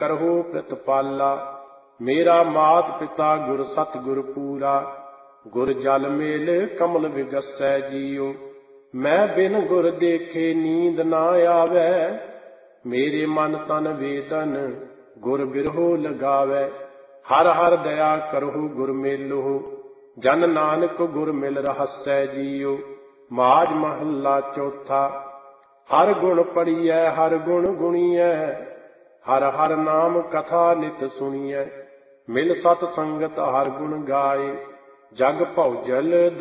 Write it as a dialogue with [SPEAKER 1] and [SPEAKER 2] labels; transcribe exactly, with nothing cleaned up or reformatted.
[SPEAKER 1] ਕਰਹੁ ਪ੍ਰਤਪਾਲਾ। ਮੇਰਾ ਮਾਤ ਪਿਤਾ ਗੁਰ ਸਤਿਗੁਰ ਪੂਰਾ, ਗੁਰ ਜਲ ਮੇਲ ਕਮਲ ਵਿਗਸੈ ਜੀਉ। ਮੈਂ ਬਿਨ ਗੁਰ ਦੇਖੇ ਨੀਂਦ ਨਾ ਆਵੈ, ਮੇਰੇ ਮਨ ਤਨ ਵੇਦਨ ਗੁਰ ਬਿਰਹੋ ਲਗਾਵੈ। ਹਰ ਹਰ ਦਇਆ ਕਰਹੁ ਗੁਰ ਮੇਲਹੁ, ਜਨ ਨਾਨਕ ਗੁਰ ਮਿਲ ਰਹਸੈ ਜੀਉ। ਮਾਝ ਮਹੱਲਾ ਚੌਥਾ। ਹਰ ਗੁਣ ਪੜੀਐ ਹਰ ਗੁਣ ਗੁਣੀਐ, ਹਰ ਹਰ ਨਾਮ ਕਥਾ ਨਿਤ ਸੁਣੀਐ। ਮਿਲ ਸਤ ਸੰਗਤ ਹਰ ਗੁਣ ਗਾਏ, ਜਗ ਭਉ ਜਲ